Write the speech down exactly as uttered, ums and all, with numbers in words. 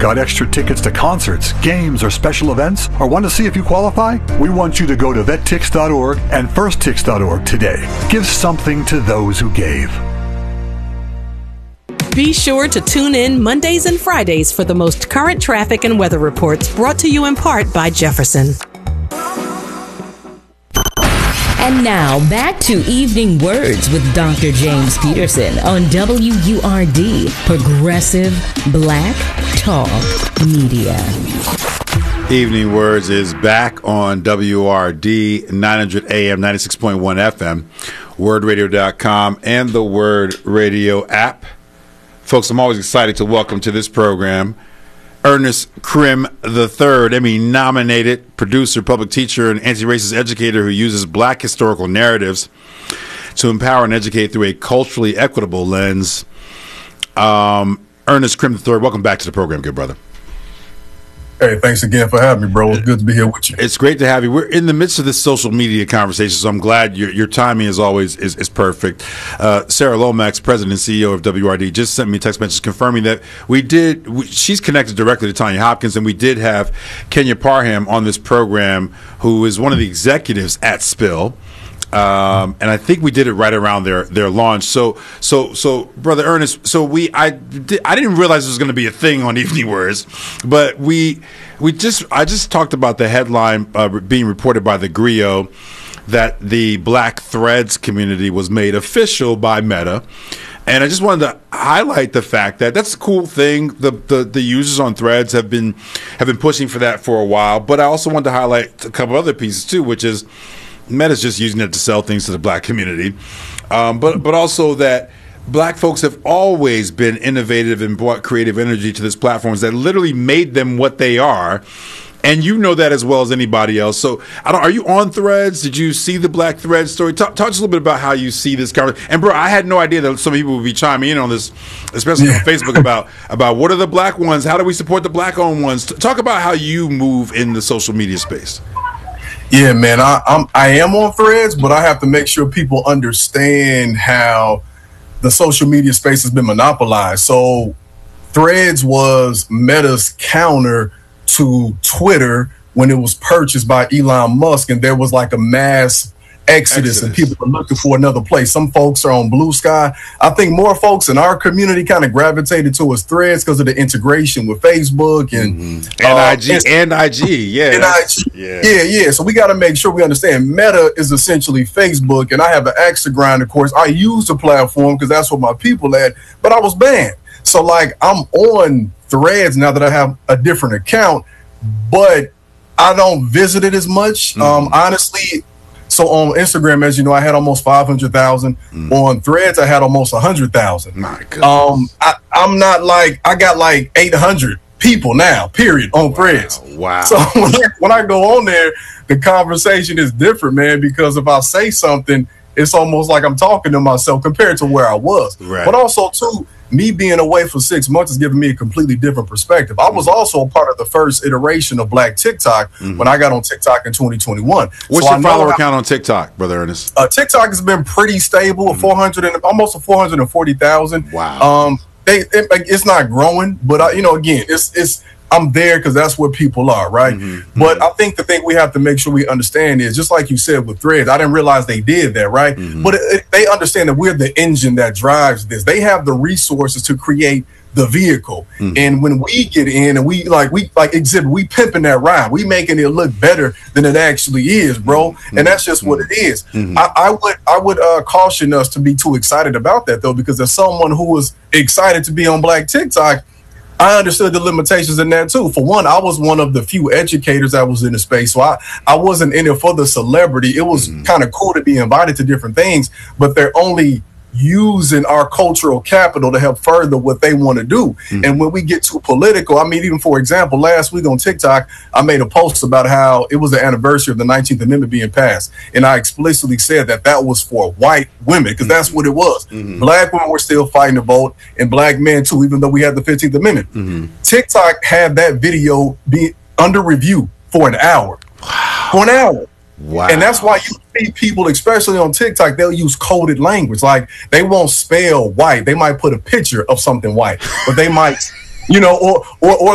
Got extra tickets to concerts, games, or special events? Or want to see if you qualify? We want you to go to vet tix dot org and first tix dot org today. Give something to those who gave. Be sure to tune in Mondays and Fridays for the most current traffic and weather reports, brought to you in part by Jefferson. And now, back to Evening Words with Doctor James Peterson on W U R D, Progressive Black Talk Media. Evening Words is back on W R D, nine hundred A M, ninety-six point one F M, word radio dot com, and the Word Radio app. Folks, I'm always excited to welcome to this program Ernest Krim the third, Emmy-nominated producer, public teacher, and anti-racist educator who uses black historical narratives to empower and educate through a culturally equitable lens. Um, Ernest Krim the third, welcome back to the program, good brother. Hey, thanks again for having me, bro. It's good to be here with you. It's great to have you. We're in the midst of this social media conversation, so I'm glad your your timing, as always, is, is perfect. Uh, Sarah Lomax, president and C E O of W R D, just sent me a text message confirming that we did, we, she's connected directly to Tanya Hopkins, and we did have Kenya Parham on this program, who is one of the executives at Spill. Um, and I think we did it right around their, their launch. So, so, so, brother Ernest. So we, I, di- I didn't realize this was going to be a thing on Evening Words, but we, we just, I just talked about the headline uh, being reported by the Griot that the Black Threads community was made official by Meta. And I just wanted to highlight the fact that that's a cool thing. The, the the users on Threads have been have been pushing for that for a while. But I also wanted to highlight a couple other pieces too, which is Meta's just using it to sell things to the black community, um, but but also that black folks have always been innovative and brought creative energy to these platforms that literally made them what they are, and you know that as well as anybody else. So, I don't. Are you on Threads? Did you see the Black Threads story? Talk, talk to us a little bit about how you see this conversation. And bro, I had no idea that some people would be chiming in on this, especially yeah. on Facebook about about what are the black ones? How do we support the black-owned ones? Talk about how you move in the social media space. Yeah, man, I, I'm I am on Threads, but I have to make sure people understand how the social media space has been monopolized. So Threads was Meta's counter to Twitter when it was purchased by Elon Musk, and there was like a mass exodus, exodus. and people are looking for another place. Some folks are on Blue Sky. I think more folks in our community kind of gravitated towards Threads because of the integration with Facebook and mm-hmm. and uh, I G and I G, yeah, and I G. yeah, yeah, yeah. So we got to make sure we understand Meta is essentially Facebook, and I have an axe to grind. Of course, I use the platform because that's what my people at, but I was banned. So like I'm on Threads now that I have a different account, but I don't visit it as much. Mm-hmm. Um, honestly. So on Instagram, as you know, I had almost five hundred thousand. Mm. On Threads, I had almost one hundred thousand. My goodness. Um, I, I'm not like, I got like eight hundred people now, period, on Threads. Wow. wow. So when I, when I go on there, the conversation is different, man, because if I say something, it's almost like I'm talking to myself compared to where I was. Right. But also, too, me being away for six months has given me a completely different perspective. I was also a part of the first iteration of Black TikTok mm-hmm. when I got on TikTok in twenty twenty-one. What's so your follower I, count on TikTok, Brother Ernest? Uh, TikTok has been pretty stable, mm-hmm. four hundred and almost four hundred forty thousand. Wow. Um, they it, it's not growing, but I, you know, again, it's it's. I'm there because that's where people are, right? Mm-hmm. But I think the thing we have to make sure we understand is, just like you said with Threads, I didn't realize they did that, right? Mm-hmm. But it, it, they understand that we're the engine that drives this. They have the resources to create the vehicle. Mm-hmm. And when we get in and we like, we like exhibit, we pimping that ride. We making it look better than it actually is, bro. Mm-hmm. And that's just what it is. Mm-hmm. I, I would I would uh, caution us to be too excited about that, though, because as someone who was excited to be on Black TikTok, I understood the limitations in that too. For one, I was one of the few educators that was in the space. So I, I wasn't in it for the celebrity. It was mm-hmm. kind of cool to be invited to different things, but they're only using our cultural capital to help further what they want to do. Mm-hmm. And when we get too political, I mean, even for example, last week on TikTok, I made a post about how it was the anniversary of the nineteenth Amendment being passed. And I explicitly said that that was for white women, because mm-hmm. that's what it was. Mm-hmm. Black women were still fighting to vote, and black men too, even though we had the fifteenth Amendment. Mm-hmm. TikTok had that video be under review for an hour. Wow. For an hour. Wow. And that's why you see people, especially on TikTok, they'll use coded language. Like, they won't spell white. They might put a picture of something white, but they might, you know, or, or, or